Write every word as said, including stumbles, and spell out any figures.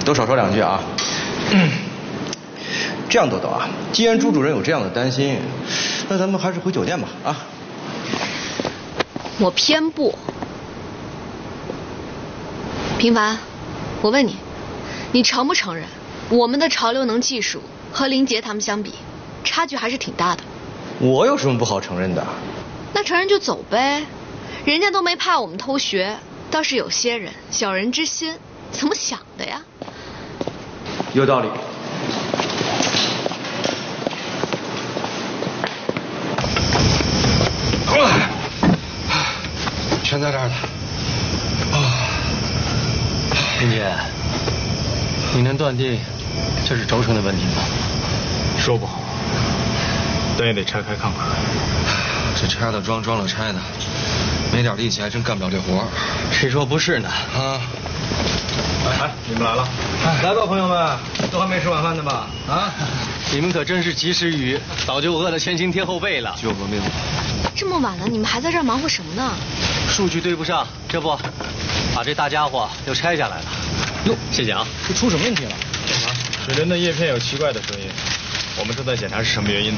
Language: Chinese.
都少说两句啊。嗯、这样豆豆啊，既然朱主任有这样的担心，那咱们还是回酒店吧啊。 我偏不。平凡，我问你，你承不承认我们的潮流能技术和林杰他们相比，差距还是挺大的？ 我有什么不好承认的？ 那承认就走呗，人家都没怕我们偷学，倒是有些人小人之心，怎么想的呀？ 有道理。全在这儿了。啊， 林杰，你能断定这是轴承的问题吗？ 说不好，但也得拆开看看。 这拆了装，装了拆的，没点力气还真干不了这活。 谁说不是呢？ 啊！ 哎哎，你们来了， 来吧，朋友们，都还没吃晚饭呢吧？啊！ 你们可真是及时雨，早就饿得前倾天后背了。 救个命！ 这么晚了，你们还在这儿忙活什么呢？ 数据对不上，这不，把这大家伙又拆下来了。 哟， 谢谢啊。 这出什么问题了？水轮的叶片有奇怪的声音，我们正在检查是什么原因。